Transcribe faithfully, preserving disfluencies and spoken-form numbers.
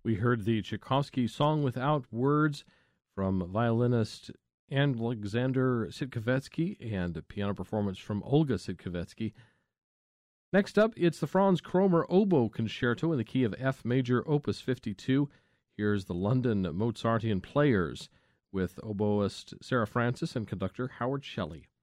We heard the Tchaikovsky Song Without Words from violinist Alexander Sitkovetsky and a piano performance from Olga Sitkovetsky. Next up, it's the Franz Kromer Oboe Concerto in the key of F major, opus fifty-two. Here's the London Mozartian Players with oboist Sarah Francis and conductor Howard Shelley.